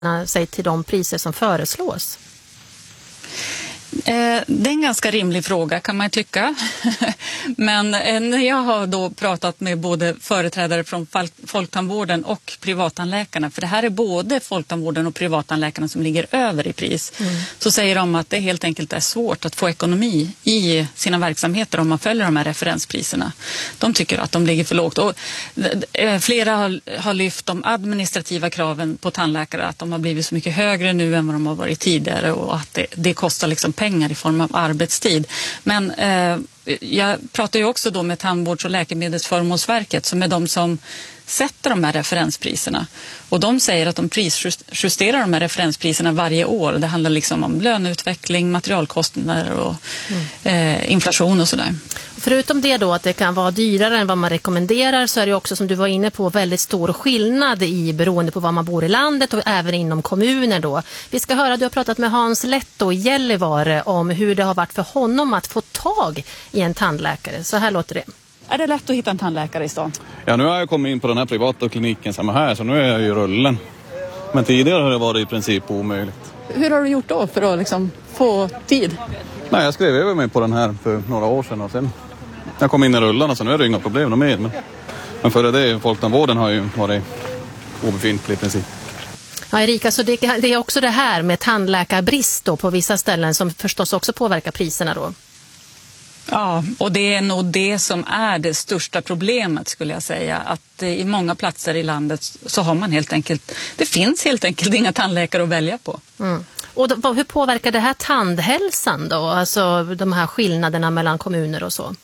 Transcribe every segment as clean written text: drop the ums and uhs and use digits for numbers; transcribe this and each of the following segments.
sig till de priser som föreslås? Det är en ganska rimlig fråga kan man tycka. Men när jag har då pratat med både företrädare från folktandvården och privattandläkarna, för det här är både folktandvården och privattandläkarna som ligger över i pris, så säger de att det helt enkelt är svårt att få ekonomi i sina verksamheter om man följer de här referenspriserna. De tycker att de ligger för lågt. Och flera har lyft de administrativa kraven på tandläkare, att de har blivit så mycket högre nu än vad de har varit tidigare, och att det kostar liksom pengar i form av arbetstid. Men jag pratar ju också då med Tandvårds- och läkemedelsförmånsverket som är de som sätter de här referenspriserna. Och de säger att de prisjusterar de här referenspriserna varje år. Det handlar liksom om löneutveckling, materialkostnader och inflation och sådär. Förutom det då att det kan vara dyrare än vad man rekommenderar, så är det också, som du var inne på, väldigt stor skillnad i beroende på var man bor i landet och även inom kommuner då. Vi ska höra, du har pratat med Hans Letto i Gällivare om hur det har varit för honom att få tag i en tandläkare. Så här låter det. Är det lätt att hitta en tandläkare i stan? Ja, nu har jag kommit in på den här privata kliniken som är här, så nu är jag ju rullen. Men tidigare har det varit i princip omöjligt. Hur har du gjort då för att liksom få tid? Nej, jag skrev över mig på den här för några år sedan och sen jag kom in i rullarna, så nu är det inga problem med. Men före det, folktandvården har ju varit obefintlig i princip. Ja, Erika, så det är också det här med tandläkarbrist då på vissa ställen som förstås också påverkar priserna då? Ja, och det är nog det som är det största problemet, skulle jag säga. Att i många platser i landet så har man det finns helt enkelt inga tandläkare att välja på. Mm. Och då, hur påverkar det här tandhälsan då? Alltså de här skillnaderna mellan kommuner och så?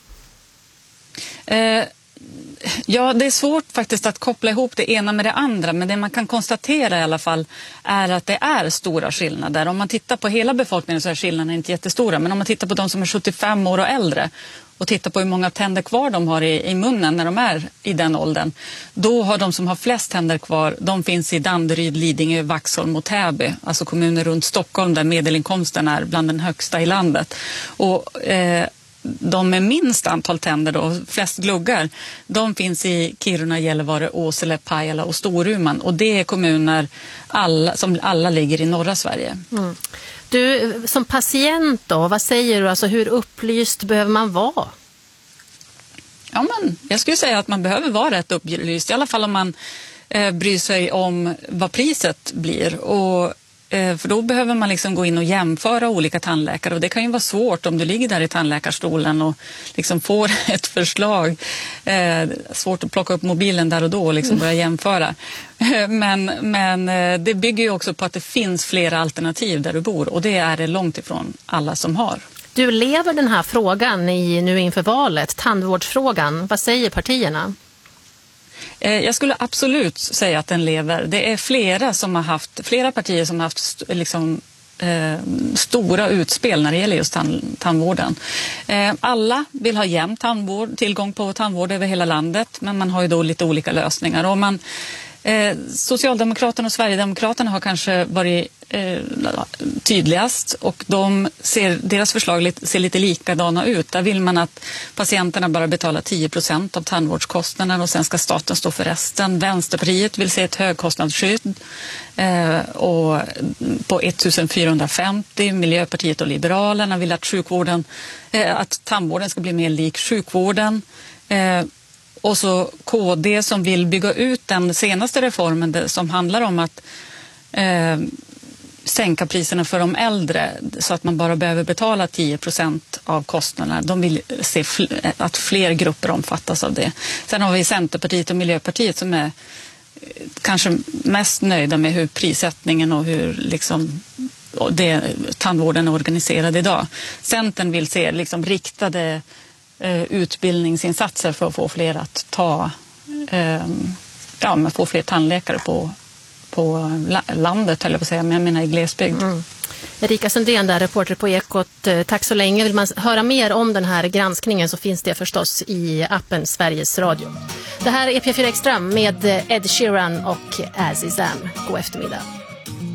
Ja, det är svårt faktiskt att koppla ihop det ena med det andra, men det man kan konstatera i alla fall är att det är stora skillnader. Om man tittar på hela befolkningen så är skillnaderna inte jättestora, men om man tittar på de som är 75 år och äldre och tittar på hur många tänder kvar de har i munnen när de är i den åldern, då har de som har flest tänder kvar, de finns i Danderyd, Lidingö, Vaxholm och Täby, alltså kommuner runt Stockholm där medelinkomsten är bland den högsta i landet. Och de med minst antal tänder då, flest gluggar, de finns i Kiruna, Gällivare, Åsele, Pajala och Storuman, och det är kommuner som alla ligger i norra Sverige. Mm. Du, som patient då, vad säger du? Alltså, hur upplyst behöver man vara? Ja, men jag skulle säga att man behöver vara rätt upplyst, i alla fall om man bryr sig om vad priset blir. Och för då behöver man liksom gå in och jämföra olika tandläkare, och det kan ju vara svårt om du ligger där i tandläkarstolen och liksom får ett förslag. Svårt att plocka upp mobilen där och då och liksom börja jämföra. Men det bygger ju också på att det finns flera alternativ där du bor, och det är det långt ifrån alla som har. Du lever den här frågan nu inför valet, tandvårdsfrågan. Vad säger partierna? Jag skulle absolut säga att den lever. Det är flera partier som har haft liksom, stora utspel när det gäller just tandvården. Alla vill ha jämn tillgång på tandvård över hela landet, men man har ju då lite olika lösningar. Och Socialdemokraterna och Sverigedemokraterna har kanske varit tydligast, och deras förslag ser lite likadana ut. Där vill man att patienterna bara betalar 10% av tandvårdskostnaden och sen ska staten stå för resten. Vänsterpartiet vill se ett högkostnadsskydd och på 1450. Miljöpartiet och Liberalerna vill att tandvården ska bli mer lik sjukvården. Och så KD som vill bygga ut den senaste reformen som handlar om att sänka priserna för de äldre så att man bara behöver betala 10% av kostnaderna. De vill se att fler grupper omfattas av det. Sen har vi Centerpartiet och Miljöpartiet som är kanske mest nöjda med hur prissättningen och hur liksom tandvården är organiserad idag. Centern vill se liksom riktade utbildningsinsatser för att få fler att få fler tandläkare på landet, eller vad säger jag menar i glesbygd. Mm. Erika Sundén där, reporter på Ekot. Tack så länge. Vill man höra mer om den här granskningen så finns det förstås i appen Sveriges Radio. Det här är P4 Extra med Ed Sheeran och Aziz Am. God eftermiddag.